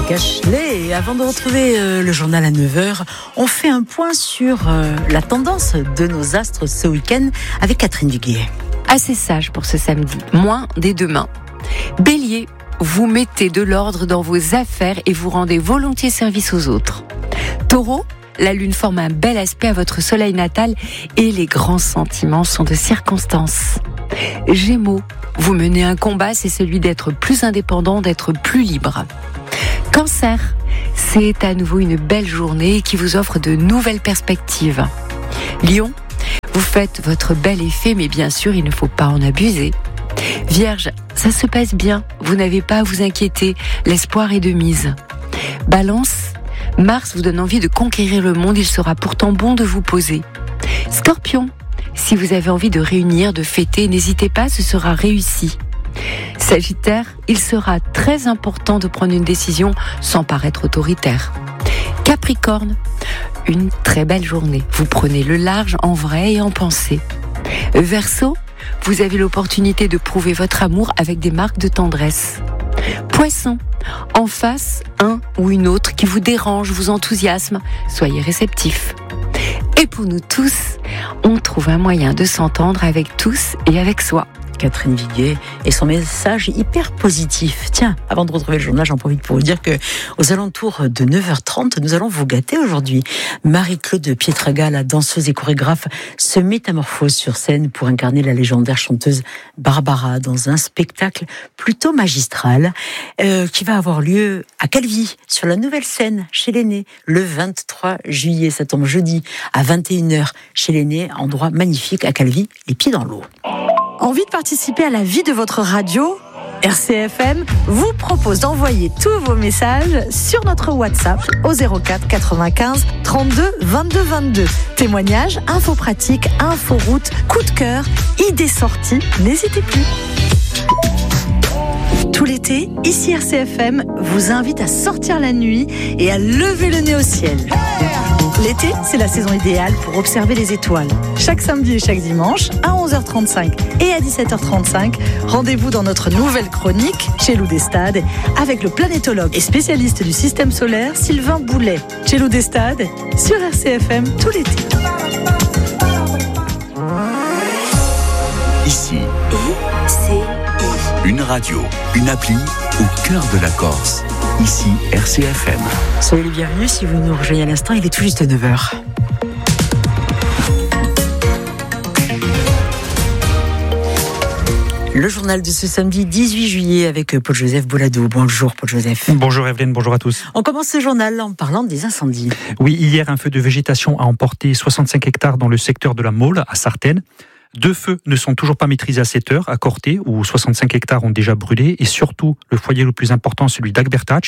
Cachelet. Et avant de retrouver le journal à 9h, on fait un point sur la tendance de nos astres ce week-end avec Catherine Duguay. Assez sage pour ce samedi, moins dès demain. Bélier, vous mettez de l'ordre dans vos affaires et vous rendez volontiers service aux autres. Taureau, la lune forme un bel aspect à votre soleil natal et les grands sentiments sont de circonstance. Gémeaux, vous menez un combat, c'est celui d'être plus indépendant, d'être plus libre. Cancer, c'est à nouveau une belle journée qui vous offre de nouvelles perspectives. Lion, vous faites votre bel effet, mais bien sûr, il ne faut pas en abuser. Vierge, ça se passe bien, vous n'avez pas à vous inquiéter, l'espoir est de mise. Balance, Mars vous donne envie de conquérir le monde, il sera pourtant bon de vous poser. Scorpion, si vous avez envie de réunir, de fêter, n'hésitez pas, ce sera réussi. Sagittaire, il sera très important de prendre une décision sans paraître autoritaire. Capricorne, une très belle journée. Vous prenez le large en vrai et en pensée. Verseau, vous avez l'opportunité de prouver votre amour avec des marques de tendresse. Poisson, en face, un ou une autre qui vous dérange, vous enthousiasme, soyez réceptif. Et pour nous tous, on trouve un moyen de s'entendre avec tous et avec soi. Catherine Duguay et son message hyper positif. Tiens, avant de retrouver le journal, j'en profite pour vous dire que aux alentours de 9h30, nous allons vous gâter aujourd'hui. Marie-Claude Pietraga, la danseuse et chorégraphe, se métamorphose sur scène pour incarner la légendaire chanteuse Barbara dans un spectacle plutôt magistral qui va avoir lieu à Calvi, sur la nouvelle scène chez l'Aîné, le 23 juillet. Ça tombe jeudi à 21h chez l'Aîné, endroit magnifique à Calvi, les pieds dans l'eau. Envie de participer à la vie de votre radio ? RCFM vous propose d'envoyer tous vos messages sur notre WhatsApp au 04 95 32 22 22. Témoignages, infos pratiques, infos routes, coup de cœur, idées sorties, n'hésitez plus. Tout l'été, ici RCFM vous invite à sortir la nuit et à lever le nez au ciel. L'été, c'est la saison idéale pour observer les étoiles. Chaque samedi et chaque dimanche, à 11h35 et à 17h35, rendez-vous dans notre nouvelle chronique, Chelou des Stades, avec le planétologue et spécialiste du système solaire, Sylvain Boulet. Chelou des Stades, sur RCFM, tout l'été. Ici, une radio, une appli au cœur de la Corse. Ici, RCFM. Soyez les bienvenus si vous nous rejoignez à l'instant, il est tout juste 9h. Le journal de ce samedi 18 juillet avec Paul-Joseph Boladou. Bonjour Paul-Joseph. Bonjour Evelyne, bonjour à tous. On commence ce journal en parlant des incendies. Oui, hier, un feu de végétation a emporté 65 hectares dans le secteur de la Maule, à Sartène. 2 feux ne sont toujours pas maîtrisés à 7 heures, à Corté, où 65 hectares ont déjà brûlé, et surtout, le foyer le plus important, celui d'Agbertach.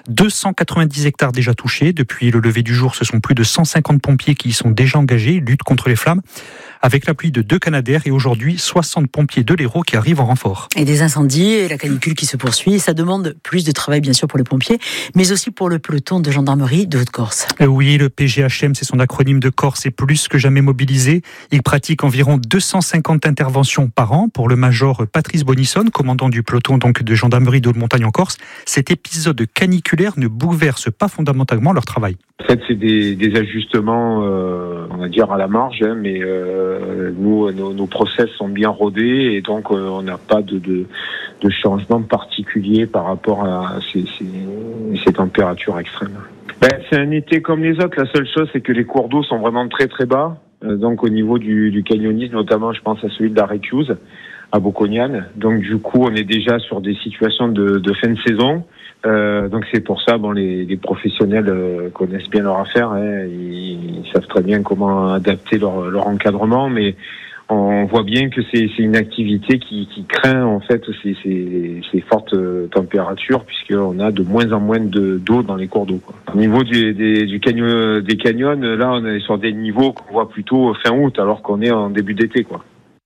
290 hectares déjà touchés. Depuis le lever du jour, ce sont plus de 150 pompiers qui y sont déjà engagés, luttent contre les flammes, avec l'appui de 2 Canadair, et aujourd'hui, 60 pompiers de l'Hérault qui arrivent en renfort. Et des incendies, et la canicule qui se poursuit, ça demande plus de travail, bien sûr, pour les pompiers, mais aussi pour le peloton de gendarmerie de Haute-Corse. Oui, le PGHM, c'est son acronyme de Corse, est plus que jamais mobilisé. Il pratique environ 250 interventions par an. Pour le major Patrice Bonisson, commandant du peloton donc de gendarmerie de Haute-Montagne en Corse, cet épisode caniculaire ne bouleverse pas fondamentalement leur travail. En fait, c'est des ajustements, on va dire, à la marge, hein, mais nous, nos process sont bien rodés et donc on n'a pas de changement particulier par rapport à ces températures extrêmes. C'est un été comme les autres. La seule chose, c'est que les cours d'eau sont vraiment très très bas. Donc au niveau du canyonisme, notamment, je pense à celui de la Récuse, à Bocognane. Donc du coup, on est déjà sur des situations de fin de saison. Donc c'est pour ça, les professionnels connaissent bien leur affaire, hein, ils savent très bien comment adapter leur encadrement, mais on voit bien que c'est une activité qui craint en fait ces fortes températures, puisqu'on a de moins en moins d'eau dans les cours d'eau, quoi. Au niveau des canyons, là on est sur des niveaux qu'on voit plutôt fin août, alors qu'on est en début d'été, quoi.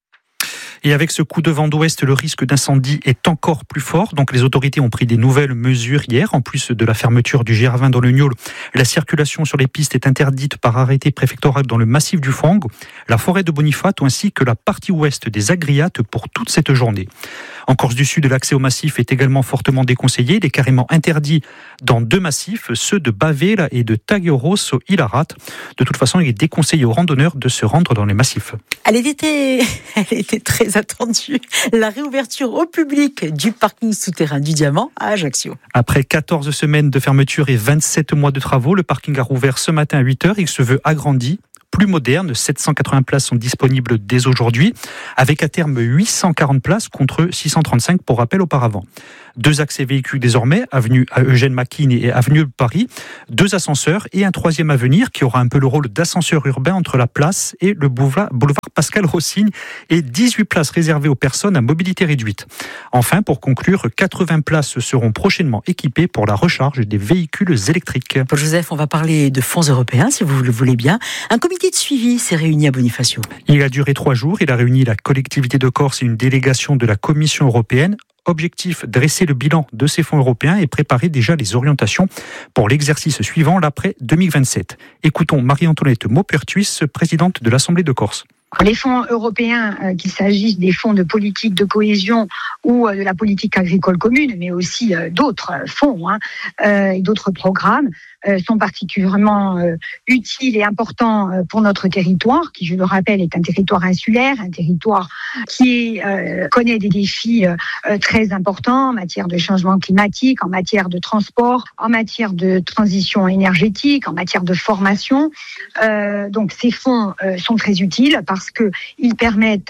Et avec ce coup de vent d'ouest, le risque d'incendie est encore plus fort. Donc les autorités ont pris des nouvelles mesures hier. En plus de la fermeture du GR20 dans le Niol, la circulation sur les pistes est interdite par arrêté préfectoral dans le massif du Fang, la forêt de Boniface ainsi que la partie ouest des Agriates pour toute cette journée. En Corse du Sud, l'accès au massif est également fortement déconseillé. Il est carrément interdit dans 2 massifs, ceux de Bavela et de Tagueros au Ilarat. De toute façon, il est déconseillé aux randonneurs de se rendre dans les massifs. Elle était très attendue. La réouverture au public du parking souterrain du Diamant à Ajaccio. Après 14 semaines de fermeture et 27 mois de travaux, le parking a rouvert ce matin à 8h. Il se veut agrandi, plus moderne. 780 places sont disponibles dès aujourd'hui, avec à terme 840 places contre 635 pour rappel auparavant. 2 accès véhicules désormais, avenue Eugène Maquin et avenue Paris, 2 ascenseurs et un 3e à venir qui aura un peu le rôle d'ascenseur urbain entre la place et le boulevard Pascal Rossigne et 18 places réservées aux personnes à mobilité réduite. Enfin, pour conclure, 80 places seront prochainement équipées pour la recharge des véhicules électriques. Paul Joseph, on va parler de fonds européens si vous le voulez bien. Un comité de suivi s'est réuni à Bonifacio. Il a duré 3 jours. Il a réuni la collectivité de Corse et une délégation de la Commission européenne. Objectif, dresser le bilan de ces fonds européens et préparer déjà les orientations pour l'exercice suivant, l'après 2027. Écoutons Marie-Antoinette Maupertuis, présidente de l'Assemblée de Corse. Les fonds européens, qu'il s'agisse des fonds de politique de cohésion ou de la politique agricole commune, mais aussi d'autres fonds et d'autres programmes, sont particulièrement utiles et importants pour notre territoire, qui, je le rappelle, est un territoire insulaire, un territoire qui connaît des défis très importants en matière de changement climatique, en matière de transport, en matière de transition énergétique, en matière de formation. Donc ces fonds sont très utiles parce qu'ils permettent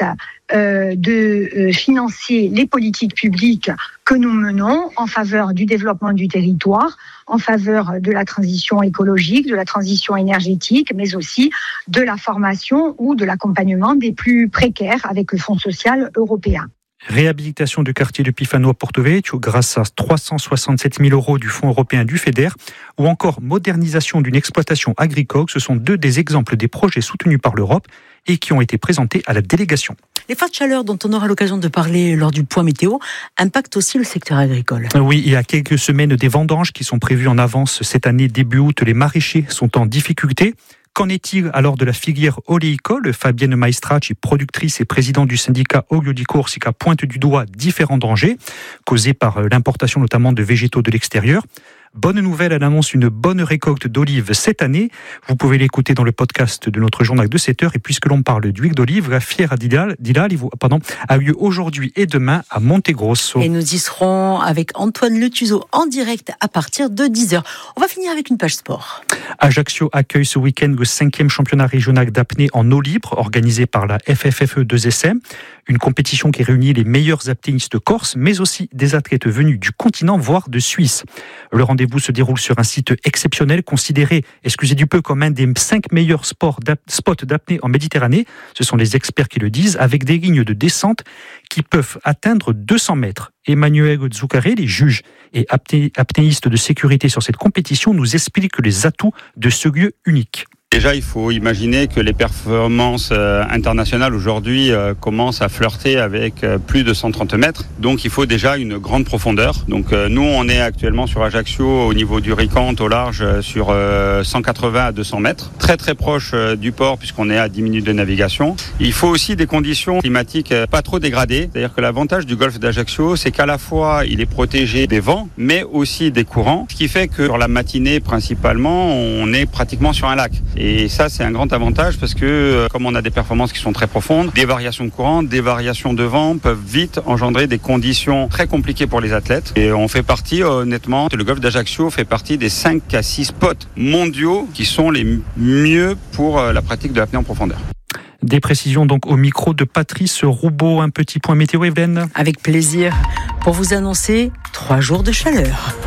de financer les politiques publiques que nous menons en faveur du développement du territoire, en faveur de la transition écologique, de la transition énergétique, mais aussi de la formation ou de l'accompagnement des plus précaires avec le Fonds social européen. Réhabilitation du quartier de Pifano à Porto Vecchio grâce à 367 000 € du Fonds européen du FEDER ou encore modernisation d'une exploitation agricole. Ce sont 2 des exemples des projets soutenus par l'Europe et qui ont été présentés à la délégation. Les fortes chaleurs dont on aura l'occasion de parler lors du point météo impactent aussi le secteur agricole. Oui, il y a quelques semaines des vendanges qui sont prévues en avance cette année. Début août, les maraîchers sont en difficulté. Qu'en est-il alors de la filière oléicole ? Fabienne Maestracci, productrice et présidente du syndicat Olio di Corsica, pointe du doigt différents dangers causés par l'importation notamment de végétaux de l'extérieur. Bonne nouvelle, elle annonce une bonne récolte d'olives cette année. Vous pouvez l'écouter dans le podcast de notre journal de 7h. Et puisque l'on parle d'huile d'olive, la Fiera d'Ilal a lieu aujourd'hui et demain à Montegrosso. Et nous y serons avec Antoine Le Tuzo en direct à partir de 10h. On va finir avec une page sport. Ajaccio accueille ce week-end le 5e championnat régional d'apnée en eau libre organisé par la FFFE 2SM. Une compétition qui réunit les meilleurs apnéistes corses, mais aussi des athlètes venus du continent, voire de Suisse. Le rendez-vous se déroule sur un site exceptionnel, considéré, excusez du peu, comme un des 5 meilleurs spots d'apnée en Méditerranée. Ce sont les experts qui le disent, avec des lignes de descente qui peuvent atteindre 200 mètres. Emmanuel Zuccaré, les juges et apnéistes de sécurité sur cette compétition, nous expliquent les atouts de ce lieu unique. Déjà, il faut imaginer que les performances internationales aujourd'hui commencent à flirter avec plus de 130 mètres. Donc, il faut déjà une grande profondeur. Donc, nous, on est actuellement sur Ajaccio au niveau du Ricante au large sur 180 à 200 mètres. Très, très proche du port puisqu'on est à 10 minutes de navigation. Il faut aussi des conditions climatiques pas trop dégradées. C'est-à-dire que l'avantage du golfe d'Ajaccio, c'est qu'à la fois, il est protégé des vents, mais aussi des courants. Ce qui fait que sur la matinée, principalement, on est pratiquement sur un lac. Et ça, c'est un grand avantage parce que comme on a des performances qui sont très profondes, des variations de courant, des variations de vent peuvent vite engendrer des conditions très compliquées pour les athlètes. Et on fait partie, honnêtement, le golfe d'Ajaccio fait partie des 5 à 6 spots mondiaux qui sont les mieux pour la pratique de l'apnée en profondeur. Des précisions donc au micro de Patrice Roubaud. Un petit point météo, Evelyne. Avec plaisir pour vous annoncer 3 jours de chaleur.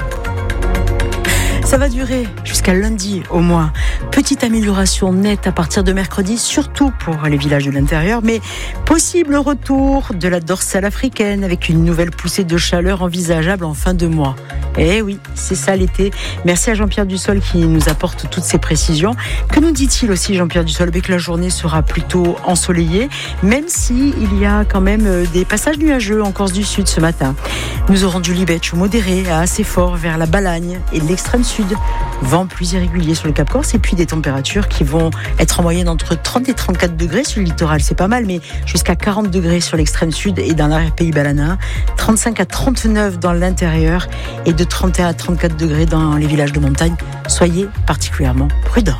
Ça va durer jusqu'à lundi au moins. Petite amélioration nette à partir de mercredi, surtout pour les villages de l'intérieur, mais possible retour de la dorsale africaine avec une nouvelle poussée de chaleur envisageable en fin de mois. Eh oui, c'est ça l'été. Merci à Jean-Pierre Dussol qui nous apporte toutes ces précisions. Que nous dit-il aussi Jean-Pierre Dussol ? Que la journée sera plutôt ensoleillée, même si il y a quand même des passages nuageux en Corse du Sud ce matin. Nous aurons du libetto modéré à assez fort vers la Balagne et l'extrême sud sud. Vent plus irrégulier sur le Cap Corse et puis des températures qui vont être en moyenne entre 30 et 34 degrés sur le littoral, c'est pas mal, mais jusqu'à 40 degrés sur l'extrême sud et dans l'arrière-pays Balana, 35 à 39 dans l'intérieur et de 31 à 34 degrés dans les villages de montagne. Soyez particulièrement prudents.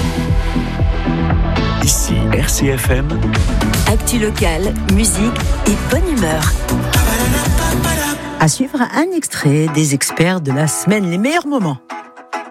Ici RCFM. Actu locale, musique et bonne humeur. À suivre un extrait des experts de la semaine, les meilleurs moments.